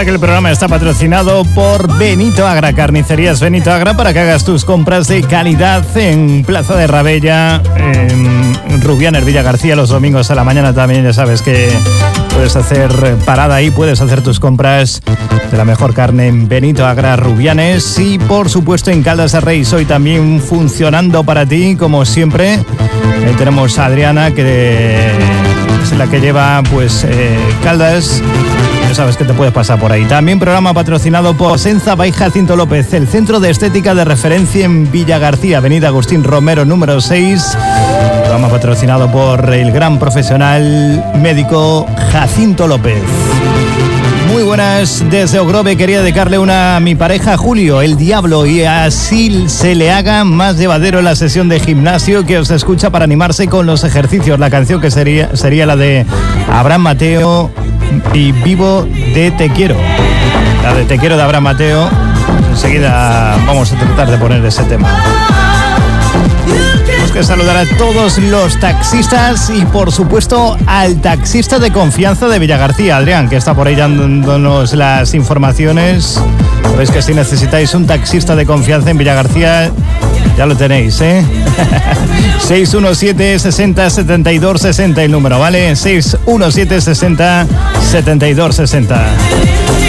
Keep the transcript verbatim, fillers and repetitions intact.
Recuerda que el programa está patrocinado por Benito Agra, Carnicerías Benito Agra, para que hagas tus compras de calidad en Plaza de Rabella, en Rubianes, Villa García, los domingos a la mañana también. Ya sabes que puedes hacer parada ahí, puedes hacer tus compras de la mejor carne en Benito Agra, Rubianes, y por supuesto en Caldas de Reis, hoy también funcionando para ti, como siempre. Ahí tenemos a Adriana, que es la que lleva pues eh, Caldas. Ya sabes que te puedes pasar por ahí. También programa patrocinado por Senza by Jacinto López, el centro de estética de referencia en Villa García, avenida Agustín Romero número seis. Programa patrocinado por el gran profesional médico Jacinto López. Muy buenas desde Ogrove. Quería dedicarle una a mi pareja Julio, el diablo, y así se le haga más llevadero la sesión de gimnasio, que os escucha para animarse con los ejercicios. La canción que sería, sería la de Abraham Mateo y Vivo de Te Quiero. La de Te Quiero de Abraham Mateo. Enseguida vamos a tratar de poner ese tema. Tenemos que saludar a todos los taxistas y por supuesto al taxista de confianza de Villagarcía, Adrián, que está por ahí dándonos las informaciones. Sabéis que si necesitáis un taxista de confianza en Villagarcía, ya lo tenéis, ¿eh? seis uno siete, sesenta, setenta y dos, sesenta el número, ¿vale? seis uno siete, sesenta, setenta y dos, sesenta.